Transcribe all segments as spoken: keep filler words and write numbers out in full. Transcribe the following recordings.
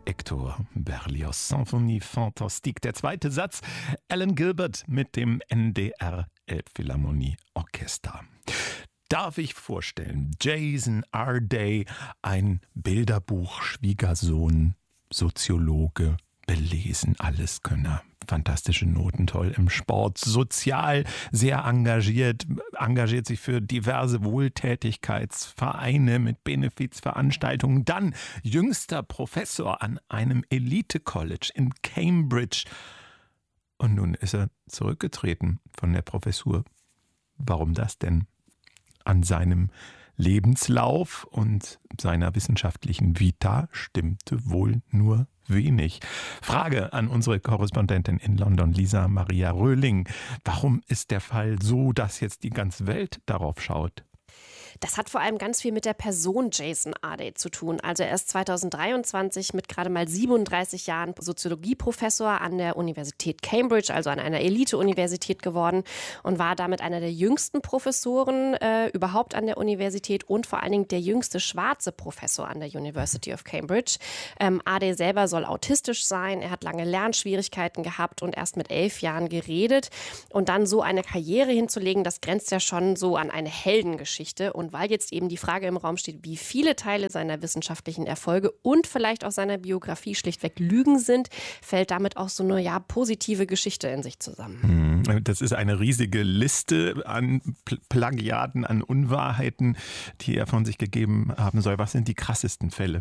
Hector Berlioz, Symphonie Fantastique. Der zweite Satz, Alan Gilbert mit dem N D R Elbphilharmonie Orchester. Darf ich vorstellen, Jason R. Day, ein Bilderbuch-Schwiegersohn, Soziologe, belesen, Alleskönner. Fantastische Noten, toll im Sport, sozial sehr engagiert, engagiert sich für diverse Wohltätigkeitsvereine mit Benefizveranstaltungen. Dann jüngster Professor an einem Elite-College in Cambridge. Und nun ist er zurückgetreten von der Professur. Warum das denn? An seinem Lebenslauf und seiner wissenschaftlichen Vita stimmte wohl nur wenig. Frage an unsere Korrespondentin in London, Lisa Maria Röhling. Warum ist der Fall so, dass jetzt die ganze Welt darauf schaut? Das hat vor allem ganz viel mit der Person Jason R. Day zu tun. Also er ist zweitausenddreiundzwanzig mit gerade mal siebenunddreißig Jahren Soziologieprofessor an der Universität Cambridge, also an einer Elite-Universität geworden und war damit einer der jüngsten Professoren äh, überhaupt an der Universität und vor allen Dingen der jüngste schwarze Professor an der University of Cambridge. Ähm, R. Day selber soll autistisch sein, er hat lange Lernschwierigkeiten gehabt und erst mit elf Jahren geredet. Und dann so eine Karriere hinzulegen, das grenzt ja schon so an eine Heldengeschichte. Und Und weil jetzt eben die Frage im Raum steht, wie viele Teile seiner wissenschaftlichen Erfolge und vielleicht auch seiner Biografie schlichtweg Lügen sind, fällt damit auch so eine ja, positive Geschichte in sich zusammen. Das ist eine riesige Liste an Plagiaten, an Unwahrheiten, die er von sich gegeben haben soll. Was sind die krassesten Fälle?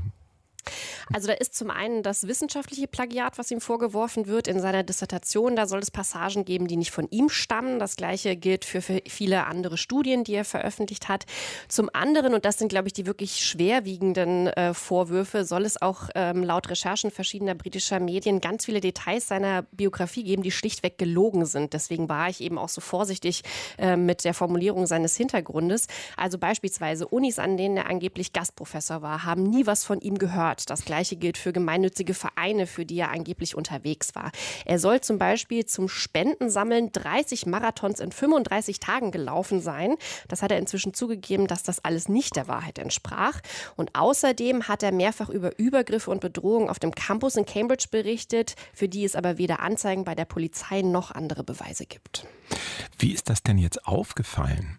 Also da ist zum einen das wissenschaftliche Plagiat, was ihm vorgeworfen wird in seiner Dissertation. Da soll es Passagen geben, die nicht von ihm stammen. Das Gleiche gilt für, für viele andere Studien, die er veröffentlicht hat. Zum anderen, und das sind, glaube ich, die wirklich schwerwiegenden äh, Vorwürfe, soll es auch ähm, laut Recherchen verschiedener britischer Medien ganz viele Details seiner Biografie geben, die schlichtweg gelogen sind. Deswegen war ich eben auch so vorsichtig äh, mit der Formulierung seines Hintergrundes. Also beispielsweise Unis, an denen er angeblich Gastprofessor war, haben nie was von ihm gehört. Das Gleiche gilt für gemeinnützige Vereine, für die er angeblich unterwegs war. Er soll zum Beispiel zum Spendensammeln dreißig Marathons in fünfunddreißig Tagen gelaufen sein. Das hat er inzwischen zugegeben, dass das alles nicht der Wahrheit entsprach. Und außerdem hat er mehrfach über Übergriffe und Bedrohungen auf dem Campus in Cambridge berichtet, für die es aber weder Anzeigen bei der Polizei noch andere Beweise gibt. Wie ist das denn jetzt aufgefallen?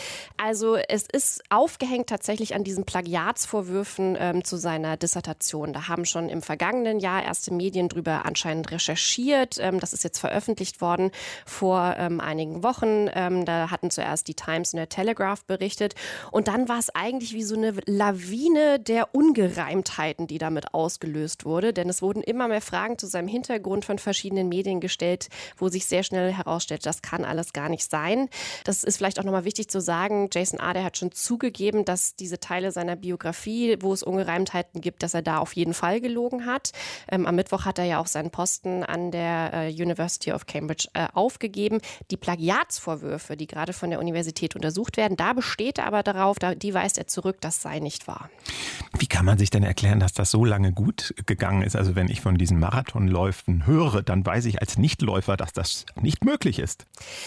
Also es ist aufgehängt tatsächlich an diesen Plagiatsvorwürfen ähm, zu seiner Dissertation. Da haben schon im vergangenen Jahr erste Medien drüber anscheinend recherchiert. Ähm, das ist jetzt veröffentlicht worden vor ähm, einigen Wochen. Ähm, da hatten zuerst die Times und der Telegraph berichtet. Und dann war es eigentlich wie so eine Lawine der Ungereimtheiten, die damit ausgelöst wurde. Denn es wurden immer mehr Fragen zu seinem Hintergrund von verschiedenen Medien gestellt, wo sich sehr schnell herausstellt, das kann alles gar nicht sein. Das ist vielleicht auch nochmal wichtig zu sagen. Jason R. Day hat schon zugegeben, dass diese Teile seiner Biografie, wo es Ungereimtheiten gibt, dass er da auf jeden Fall gelogen hat. Ähm, am Mittwoch hat er ja auch seinen Posten an der äh, University of Cambridge äh, aufgegeben. Die Plagiatsvorwürfe, die gerade von der Universität untersucht werden, da besteht er aber darauf, da, die weist er zurück, das sei nicht wahr. Wie kann man sich denn erklären, dass das so lange gut gegangen ist? Also wenn ich von diesen Marathonläufen höre, dann weiß ich als Nichtläufer, dass das nicht möglich ist.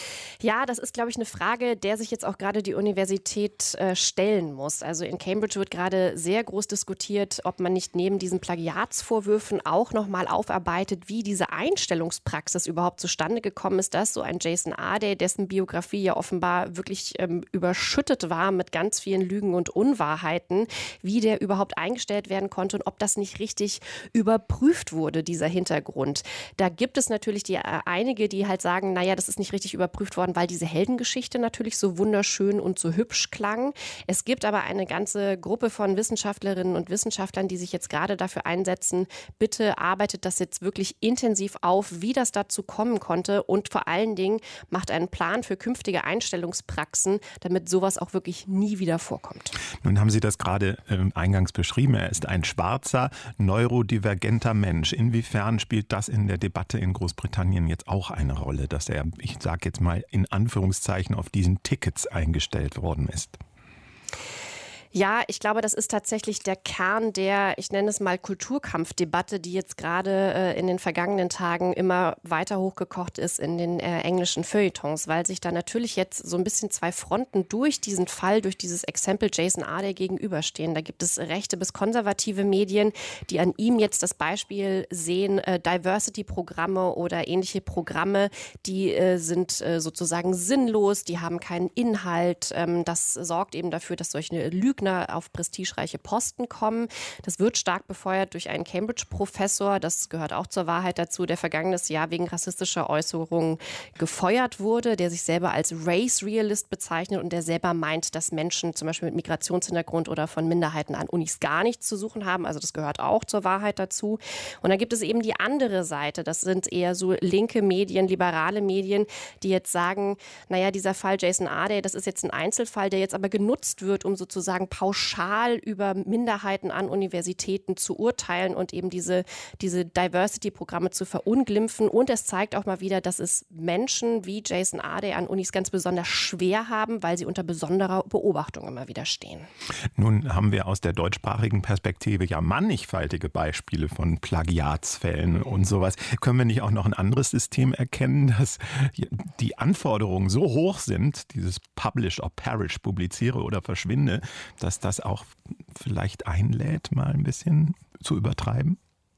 Ja, das ist, glaube ich, eine Frage, der sich jetzt auch gerade die Universität äh, stellen muss. Also in Cambridge wird gerade sehr groß diskutiert, ob man nicht neben diesen Plagiatsvorwürfen auch nochmal aufarbeitet, wie diese Einstellungspraxis überhaupt zustande gekommen ist, dass so ein Jason R. Day, dessen Biografie ja offenbar wirklich ähm, überschüttet war mit ganz vielen Lügen und Unwahrheiten, wie der überhaupt eingestellt werden konnte und ob das nicht richtig überprüft wurde, dieser Hintergrund. Da gibt es natürlich die, äh, einige, die halt sagen, naja, das ist nicht richtig überprüft worden, weil diese Heldengeschichte natürlich so wunderschön und so hübsch klang. Es gibt aber eine ganze Gruppe von Wissenschaftlerinnen und Wissenschaftlern, die sich jetzt gerade dafür einsetzen, bitte arbeitet das jetzt wirklich intensiv auf, wie das dazu kommen konnte und vor allen Dingen macht einen Plan für künftige Einstellungspraxen, damit sowas auch wirklich nie wieder vorkommt. Nun haben Sie das gerade äh, eingangs beschrieben. Er ist ein schwarzer, neurodivergenter Mensch. Inwiefern spielt das in der Debatte in Großbritannien jetzt auch eine Rolle, dass er, ich sage jetzt mal, in Anführungszeichen auf diesen Tickets eingestellt worden ist? Ja, ich glaube, das ist tatsächlich der Kern der, ich nenne es mal Kulturkampfdebatte, die jetzt gerade äh, in den vergangenen Tagen immer weiter hochgekocht ist in den äh, englischen Feuilletons, weil sich da natürlich jetzt so ein bisschen zwei Fronten durch diesen Fall, durch dieses Exempel Jason Arde gegenüberstehen. Da gibt es rechte bis konservative Medien, die an ihm jetzt das Beispiel sehen, äh, Diversity-Programme oder ähnliche Programme, die äh, sind äh, sozusagen sinnlos, die haben keinen Inhalt. Ähm, das sorgt eben dafür, dass solche Lügen auf prestigereiche Posten kommen. Das wird stark befeuert durch einen Cambridge-Professor. Das gehört auch zur Wahrheit dazu, der vergangenes Jahr wegen rassistischer Äußerungen gefeuert wurde, der sich selber als Race Realist bezeichnet und der selber meint, dass Menschen zum Beispiel mit Migrationshintergrund oder von Minderheiten an Unis gar nichts zu suchen haben. Also das gehört auch zur Wahrheit dazu. Und dann gibt es eben die andere Seite. Das sind eher so linke Medien, liberale Medien, die jetzt sagen, naja, dieser Fall Jason Arde, das ist jetzt ein Einzelfall, der jetzt aber genutzt wird, um sozusagen pauschal über Minderheiten an Universitäten zu urteilen und eben diese, diese Diversity-Programme zu verunglimpfen. Und es zeigt auch mal wieder, dass es Menschen wie Jason Arde an Unis ganz besonders schwer haben, weil sie unter besonderer Beobachtung immer wieder stehen. Nun haben wir aus der deutschsprachigen Perspektive ja mannigfaltige Beispiele von Plagiatsfällen und sowas. Können wir nicht auch noch ein anderes System erkennen, dass die Anforderungen so hoch sind, dieses Publish or Perish, publiziere oder verschwinde, dass das auch vielleicht einlädt, mal ein bisschen zu übertreiben?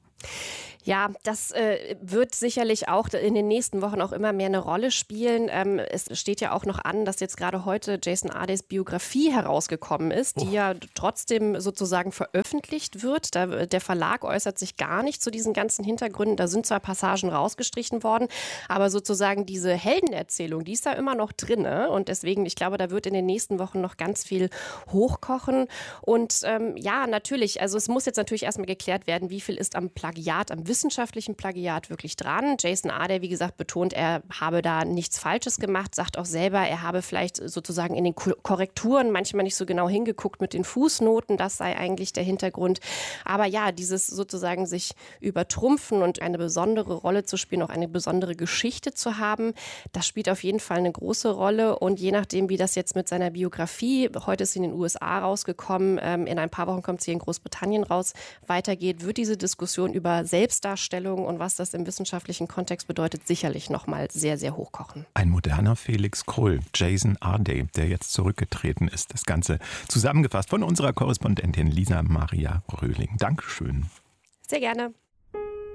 Ja, das äh, wird sicherlich auch in den nächsten Wochen auch immer mehr eine Rolle spielen. Ähm, es steht ja auch noch an, dass jetzt gerade heute Jason Ardes Biografie herausgekommen ist, die oh. ja trotzdem sozusagen veröffentlicht wird. Da, der Verlag äußert sich gar nicht zu diesen ganzen Hintergründen. Da sind zwar Passagen rausgestrichen worden, aber sozusagen diese Heldenerzählung, die ist da immer noch drin. Und deswegen, ich glaube, da wird in den nächsten Wochen noch ganz viel hochkochen. Und ähm, ja, natürlich, also es muss jetzt natürlich erstmal geklärt werden, wie viel ist am Plagiat, am wissenschaftlichen Plagiat wirklich dran. Jason Arde, wie gesagt, betont, er habe da nichts Falsches gemacht, sagt auch selber, er habe vielleicht sozusagen in den Korrekturen manchmal nicht so genau hingeguckt mit den Fußnoten. Das sei eigentlich der Hintergrund. Aber ja, dieses sozusagen sich übertrumpfen und eine besondere Rolle zu spielen, auch eine besondere Geschichte zu haben, das spielt auf jeden Fall eine große Rolle. Und je nachdem, wie das jetzt mit seiner Biografie, heute ist sie in den U S A rausgekommen, in ein paar Wochen kommt sie in Großbritannien raus, weitergeht, wird diese Diskussion über Selbst Darstellung und was das im wissenschaftlichen Kontext bedeutet, sicherlich noch mal sehr, sehr hochkochen. Ein moderner Felix Krull, Jason Arde, der jetzt zurückgetreten ist. Das Ganze zusammengefasst von unserer Korrespondentin Lisa Maria Röhling. Dankeschön. Sehr gerne.